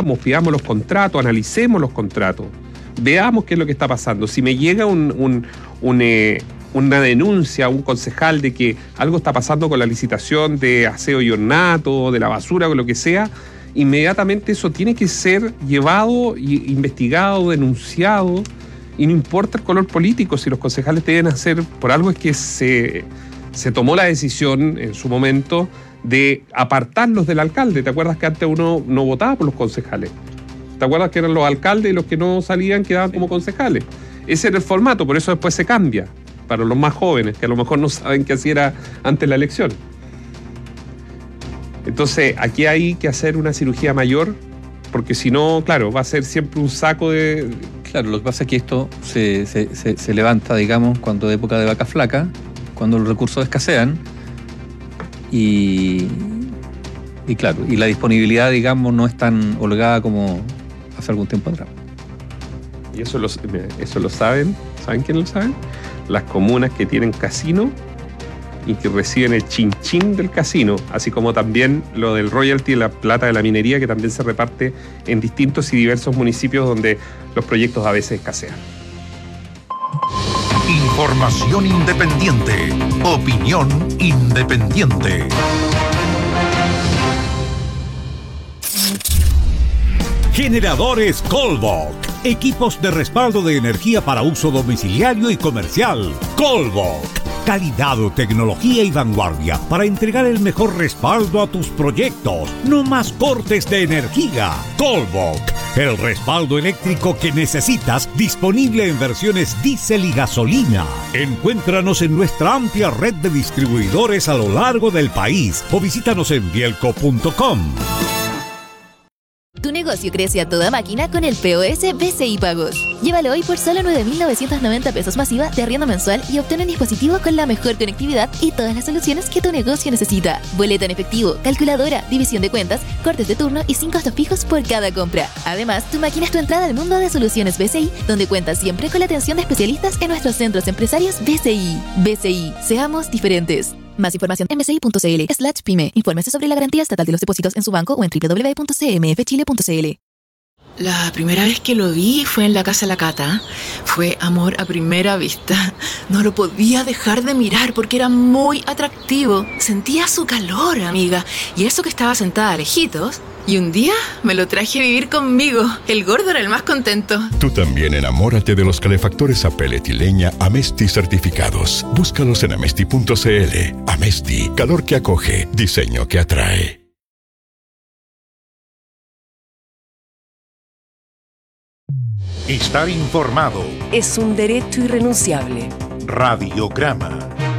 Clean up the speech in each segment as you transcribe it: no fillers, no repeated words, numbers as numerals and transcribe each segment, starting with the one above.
pidamos los contratos, analicemos los contratos, veamos qué es lo que está pasando. Si me llega una denuncia a un concejal de que algo está pasando con la licitación de aseo y ornato, de la basura o lo que sea, inmediatamente eso tiene que ser llevado, investigado, denunciado, y no importa el color político. Si los concejales deben hacer, por algo es que se tomó la decisión en su momento de apartarlos del alcalde. ¿Te acuerdas que antes uno no votaba por los concejales? ¿Te acuerdas que eran los alcaldes y los que no salían quedaban como concejales? Ese era el formato, por eso después se cambia para los más jóvenes, que a lo mejor no saben qué así era antes la elección. Entonces, aquí hay que hacer una cirugía mayor, porque si no, claro, va a ser siempre un saco de... Claro, lo que pasa es que esto se levanta, digamos, cuando de época de vaca flaca, cuando los recursos escasean, y claro, y la disponibilidad, digamos, no es tan holgada como hace algún tiempo atrás. Y eso lo saben. ¿Saben quién lo saben? Las comunas que tienen casino y que reciben el chinchín del casino, así como también lo del royalty, la plata de la minería, que también se reparte en distintos y diversos municipios donde los proyectos a veces escasean. Información independiente. Opinión independiente. Generadores Colbach. Equipos de respaldo de energía para uso domiciliario y comercial. Colbach. Calidad, tecnología y vanguardia para entregar el mejor respaldo a tus proyectos. No más cortes de energía. Colbach. El respaldo eléctrico que necesitas, disponible en versiones diésel y gasolina. Encuéntranos en nuestra amplia red de distribuidores a lo largo del país o visítanos en bielco.com. Tu negocio crece a toda máquina con el POS BCI Pagos. Llévalo hoy por solo 9.990 pesos masiva de arriendo mensual y obtén un dispositivo con la mejor conectividad y todas las soluciones que tu negocio necesita. Boleta en efectivo, calculadora, división de cuentas, cortes de turno y 5 costos fijos por cada compra. Además, tu máquina es tu entrada al mundo de soluciones BCI, donde cuentas siempre con la atención de especialistas en nuestros centros empresarios BCI. BCI, seamos diferentes. Más información en bci.cl/pyme. Infórmese sobre la garantía estatal de los depósitos en su banco o en www.cmfchile.cl. La primera vez que lo vi fue en la casa de la Cata. Fue amor a primera vista. No lo podía dejar de mirar porque era muy atractivo. Sentía su calor, amiga. Y eso que estaba sentada lejitos. Y un día me lo traje a vivir conmigo. El gordo era el más contento. Tú también enamórate de los calefactores a pellet y leña Amesti certificados. Búscalos en amesti.cl. Amesti, calor que acoge, diseño que atrae. Estar informado. Es un derecho irrenunciable. Radiograma.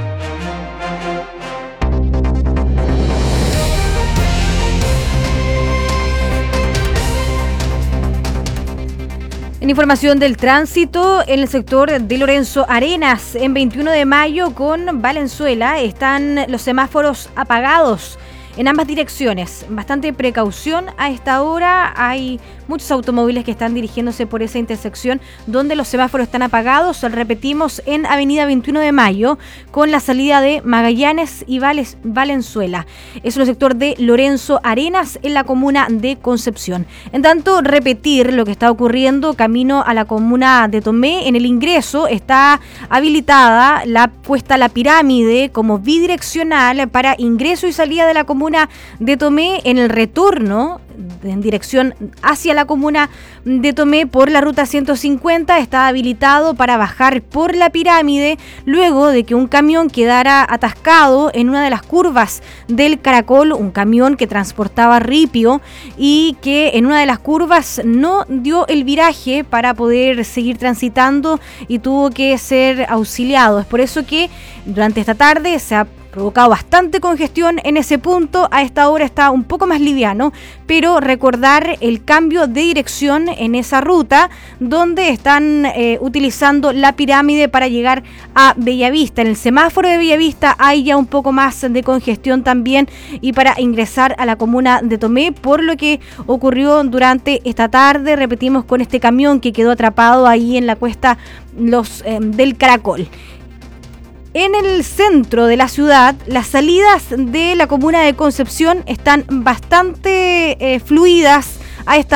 En información del tránsito, en el sector de Lorenzo Arenas, en 21 de mayo con Valenzuela, están los semáforos apagados en ambas direcciones. Bastante precaución a esta hora. Hay muchos automóviles que están dirigiéndose por esa intersección donde los semáforos están apagados. Repetimos, en avenida 21 de mayo con la salida de Magallanes y Valenzuela. Es el sector de Lorenzo Arenas en la comuna de Concepción. En tanto, repetir lo que está ocurriendo camino a la comuna de Tomé. En el ingreso está habilitada la pirámide como bidireccional para ingreso y salida de la comuna de Tomé. En el retorno en dirección hacia la comuna de Tomé por la ruta 150 está habilitado para bajar por la pirámide luego de que un camión quedara atascado en una de las curvas del Caracol, un camión que transportaba ripio y que en una de las curvas no dio el viraje para poder seguir transitando y tuvo que ser auxiliado. Es por eso que durante esta tarde se ha provocado bastante congestión en ese punto. A esta hora está un poco más liviano, pero recordar el cambio de dirección en esa ruta donde están utilizando la pirámide para llegar a Bellavista. En el semáforo de Bellavista hay ya un poco más de congestión también y para ingresar a la comuna de Tomé por lo que ocurrió durante esta tarde, repetimos, con este camión que quedó atrapado ahí en la cuesta del Caracol. En el centro de la ciudad, las salidas de la comuna de Concepción están bastante fluidas a esta